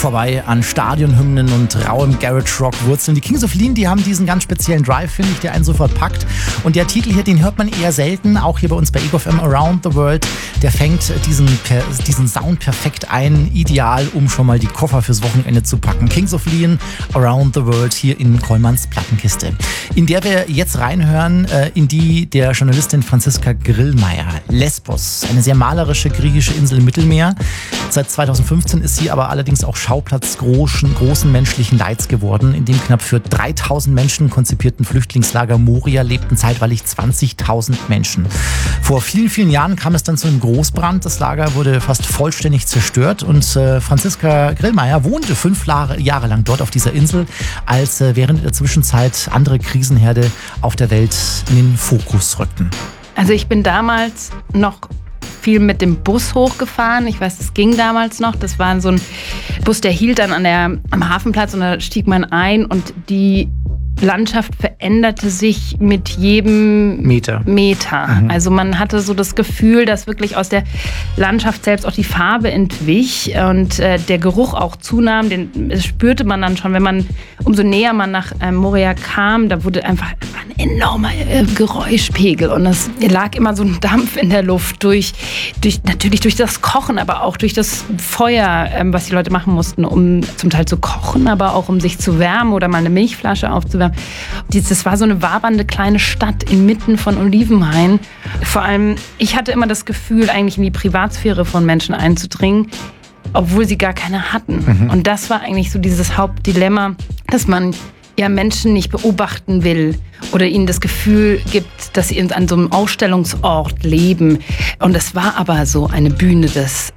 vorbei an Stadionhymnen und rauem Garage-Rock-Wurzeln. Die Kings of Lean, die haben diesen ganz speziellen Drive, finde ich, der einen sofort packt. Und der Titel hier, den hört man eher selten, auch hier bei uns bei Ego FM Around the World. Der fängt diesen Sound perfekt ein, ideal, um schon mal die Koffer fürs Wochenende zu packen. Kings of Lean, Around the World, hier in Kollmanns Plattenkiste. In der wir jetzt reinhören, in die der Journalistin Franziska Grillmeier. Lesbos, eine sehr malerische griechische Insel im Mittelmeer. Seit 2015 ist sie aber allerdings auch Schauplatz großen menschlichen Leids geworden. In dem knapp für 3000 Menschen konzipierten Flüchtlingslager Moria lebten zeitweilig 20.000 Menschen. Vor vielen, vielen Jahren kam es dann zu einem Großbrand. Das Lager wurde fast vollständig zerstört und Franziska Grillmeier wohnte 5 Jahre lang dort auf dieser Insel, als während der Zwischenzeit andere Krisenherde auf der Welt in den Fokus rückten. Also ich bin damals noch viel mit dem Bus hochgefahren. Ich weiß, es ging damals noch. Das war so ein Bus, der hielt dann am Hafenplatz und da stieg man ein und die Landschaft veränderte sich mit jedem Meter. Also man hatte so das Gefühl, dass wirklich aus der Landschaft selbst auch die Farbe entwich und der Geruch auch zunahm. Das spürte man dann schon, wenn man umso näher man nach Moria kam, da wurde einfach ein enormer Geräuschpegel und es lag immer so ein Dampf in der Luft natürlich durch das Kochen, aber auch durch das Feuer, was die Leute machen mussten, um zum Teil zu kochen, aber auch um sich zu wärmen oder mal eine Milchflasche aufzuwärmen. Das war so eine wabernde kleine Stadt inmitten von Olivenhainen. Vor allem, ich hatte immer das Gefühl, eigentlich in die Privatsphäre von Menschen einzudringen, obwohl sie gar keine hatten. Und das war eigentlich so dieses Hauptdilemma, dass man ja Menschen nicht beobachten will oder ihnen das Gefühl gibt, dass sie an so einem Ausstellungsort leben. Und es war aber so eine Bühne des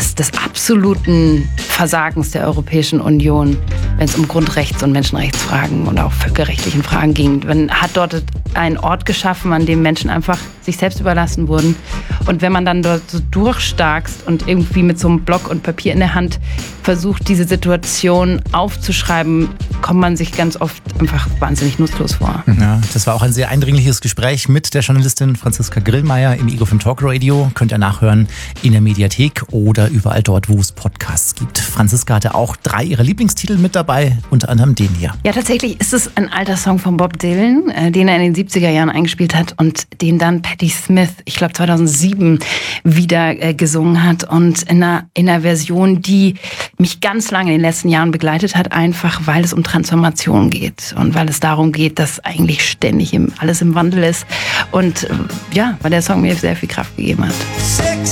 absoluten Versagens der Europäischen Union, wenn es um Grundrechts- und Menschenrechtsfragen und auch völkerrechtlichen Fragen ging. Man hat dort einen Ort geschaffen, an dem Menschen einfach sich selbst überlassen wurden. Und wenn man dann dort so durchstarkst und irgendwie mit so einem Block und Papier in der Hand versucht, diese Situation aufzuschreiben, kommt man sich ganz oft einfach wahnsinnig nutzlos vor. Ja, das war auch ein sehr eindringliches Gespräch mit der Journalistin Franziska Grillmeier im Ego FM Talk Radio. Könnt ihr nachhören in der Mediathek oder überall dort, wo es Podcasts gibt. Franziska hatte auch 3 ihrer Lieblingstitel mit dabei, unter anderem den hier. Ja, tatsächlich ist es ein alter Song von Bob Dylan, den er in den 70er Jahren eingespielt hat und den dann Patti Smith, ich glaube 2007, wieder gesungen hat und in einer Version, die mich ganz lange in den letzten Jahren begleitet hat, einfach weil es um Transformation geht und weil es darum geht, dass eigentlich ständig alles im Wandel ist und weil der Song mir sehr viel Kraft gegeben hat.